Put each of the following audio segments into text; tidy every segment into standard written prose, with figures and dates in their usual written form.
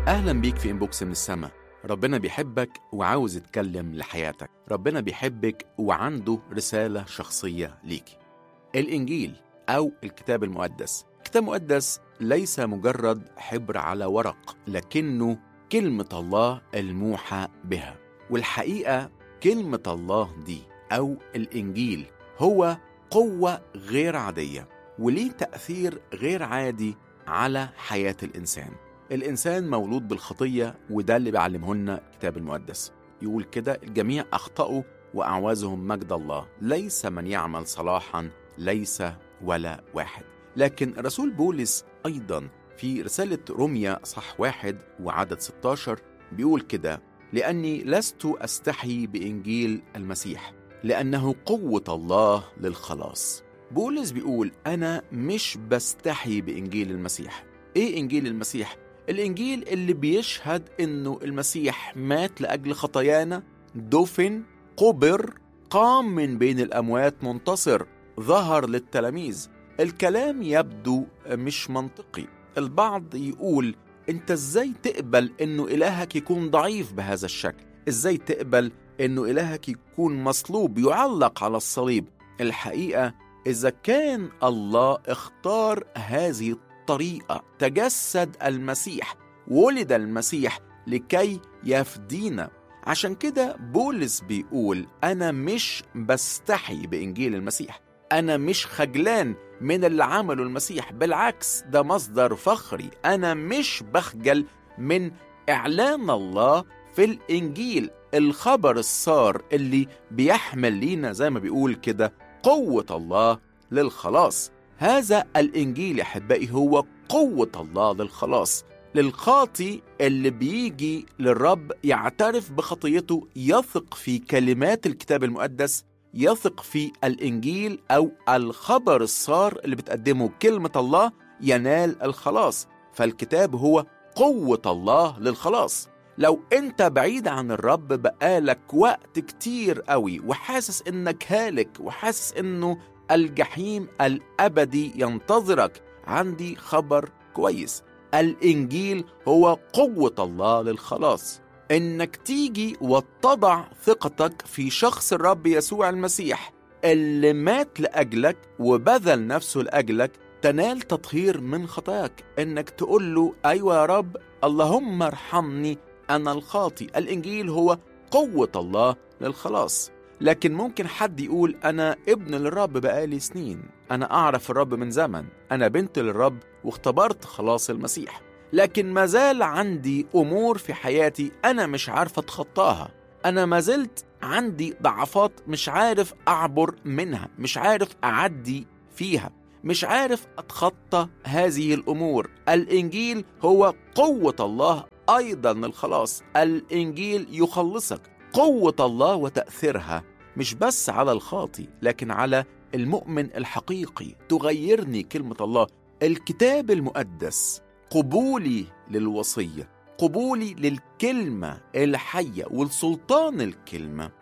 أهلا بيك في إنبوكس من السما. ربنا بيحبك وعاوز يتكلم لحياتك. ربنا بيحبك وعنده رسالة شخصية ليكي. الإنجيل أو الكتاب المقدس. الكتاب المقدس ليس مجرد حبر على ورق، لكنه كلمة الله الموحى بها. والحقيقة كلمة الله دي أو الإنجيل هو قوة غير عادية، وليه تأثير غير عادي على حياة الإنسان. الإنسان مولود بالخطية، وده اللي بيعلمه لنا الكتاب المقدس. يقول كده: الجميع أخطأوا وأعوزهم مجد الله، ليس من يعمل صلاحا، ليس ولا واحد. لكن رسول بولس أيضا في رسالة روميا صح 1 وعدد 16 بيقول كده: لأني لست أستحي بإنجيل المسيح، لأنه قوة الله للخلاص. بولس بيقول أنا مش بستحي بإنجيل المسيح. إيه إنجيل المسيح؟ الإنجيل اللي بيشهد إنه المسيح مات لأجل خطايانا، دفن، قبر، قام من بين الأموات منتصر، ظهر للتلاميذ. الكلام يبدو مش منطقي. البعض يقول: أنت إزاي تقبل إنه إلهك يكون ضعيف بهذا الشكل؟ إزاي تقبل إنه إلهك يكون مصلوب يعلق على الصليب؟ الحقيقة إذا كان الله اختار هذه الطريقة، تجسد المسيح، ولد المسيح لكي يفدينا. عشان كده بولس بيقول أنا مش بستحي بإنجيل المسيح، أنا مش خجلان من اللي عمله المسيح، بالعكس ده مصدر فخري. أنا مش بخجل من إعلان الله في الإنجيل، الخبر السار اللي بيحمل لينا زي ما بيقول كده قوة الله للخلاص. هذا الإنجيل يا أحبائي هو قوة الله للخلاص للخاطي اللي بيجي للرب يعترف بخطيته، يثق في كلمات الكتاب المقدس، يثق في الإنجيل أو الخبر السار اللي بتقدمه كلمة الله، ينال الخلاص. فالكتاب هو قوة الله للخلاص. لو أنت بعيد عن الرب بقالك وقت كتير قوي وحاسس إنك هالك وحاسس إنه الجحيم الأبدي ينتظرك، عندي خبر كويس: الإنجيل هو قوة الله للخلاص. إنك تيجي وتضع ثقتك في شخص الرب يسوع المسيح اللي مات لأجلك وبذل نفسه لأجلك، تنال تطهير من خطاياك. إنك تقول له: أيوة يا رب، اللهم ارحمني أنا الخاطي. الإنجيل هو قوة الله للخلاص. لكن ممكن حد يقول: أنا ابن للرب بقالي سنين، أنا أعرف الرب من زمن، أنا بنت للرب واختبرت خلاص المسيح، لكن ما زال عندي أمور في حياتي أنا مش عارف أتخطاها. أنا ما زلت عندي ضعفات مش عارف أعبر منها، مش عارف أعدي فيها، مش عارف أتخطى هذه الأمور. الإنجيل هو قوة الله أيضا للخلاص. الإنجيل يخلصك. قوة الله وتأثيرها مش بس على الخاطي لكن على المؤمن الحقيقي. تغيرني كلمة الله، الكتاب المقدس، قبولي للوصية، قبولي للكلمة الحية والسلطان الكلمة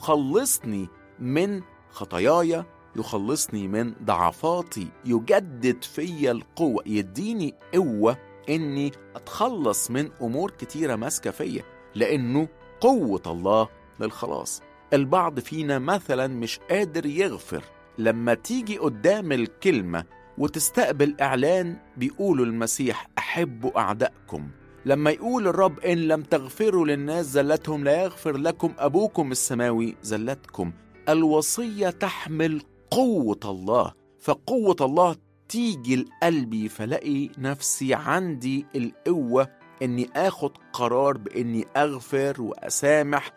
يخلصني من خطاياي، يخلصني من ضعفاتي، يجدد فيا القوة، يديني قوة إني أتخلص من أمور كتيرة ماسكة فيا، لأنه قوة الله للخلاص. البعض فينا مثلا مش قادر يغفر. لما تيجي قدام الكلمة وتستقبل إعلان بيقولوا المسيح: أحبوا أعدائكم. لما يقول الرب: إن لم تغفروا للناس زلتهم لا يغفر لكم أبوكم السماوي زلتكم. الوصية تحمل قوة الله، فقوة الله تيجي لقلبي، فلاقي نفسي عندي القوة إني آخد قرار بإني أغفر وأسامح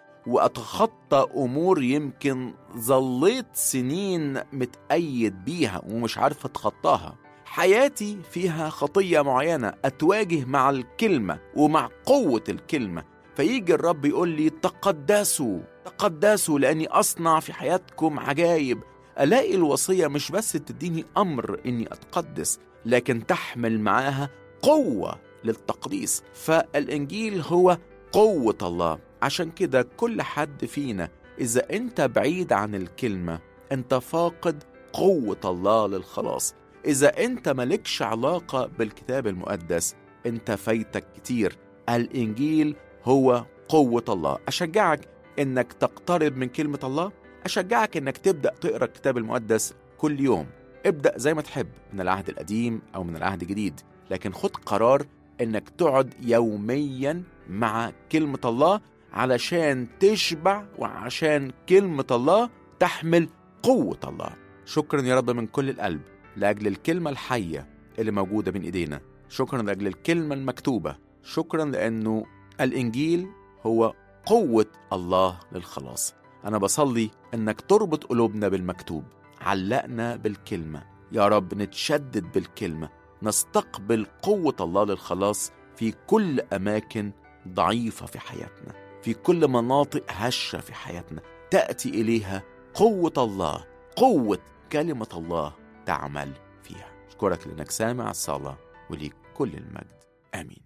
وأتخطى أمور يمكن ظليت سنين متأيد بيها ومش عارف أتخطاها. حياتي فيها خطية معينة، أتواجه مع الكلمة ومع قوة الكلمة، فيجي الرب يقول لي: تقدسوا تقدسوا لأني أصنع في حياتكم عجائب. ألاقي الوصية مش بس تديني أمر إني أتقدس، لكن تحمل معاها قوة للتقديس. فالإنجيل هو قوة الله. عشان كده كل حد فينا إذا أنت بعيد عن الكلمة أنت فاقد قوة الله للخلاص. إذا أنت ملكش علاقة بالكتاب المقدس أنت فايتك كتير. الإنجيل هو قوة الله. أشجعك إنك تقترب من كلمة الله. أشجعك إنك تبدأ تقرأ الكتاب المقدس كل يوم. ابدأ زي ما تحب، من العهد القديم أو من العهد الجديد، لكن خد قرار إنك تقعد يوميا مع كلمة الله علشان تشبع، وعشان كلمة الله تحمل قوة الله. شكرا يا رب من كل القلب لأجل الكلمة الحية اللي موجودة بين إيدينا. شكرا لأجل الكلمة المكتوبة. شكرا لأنه الإنجيل هو قوة الله للخلاص. أنا بصلي أنك تربط قلوبنا بالمكتوب. علقنا بالكلمة يا رب، نتشدد بالكلمة، نستقبل قوة الله للخلاص في كل أماكن ضعيفة في حياتنا، في كل مناطق هشة في حياتنا تأتي إليها قوة الله، قوة كلمة الله تعمل فيها. أشكرك لأنك سامع الصلاة، وليك كل المجد. آمين.